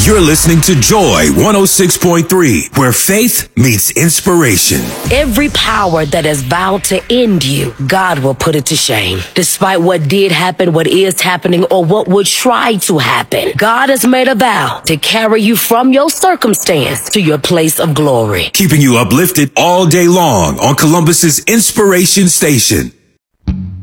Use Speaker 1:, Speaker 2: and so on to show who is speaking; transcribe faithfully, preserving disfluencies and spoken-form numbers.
Speaker 1: You're listening to Joy one oh six point three, where faith meets inspiration.
Speaker 2: Every power that has vowed to end you, God will put it to shame. Despite what did happen, what is happening, or what would try to happen, God has made a vow to carry you from your circumstance to your place of glory.
Speaker 1: Keeping you uplifted all day long on Columbus's Inspiration Station.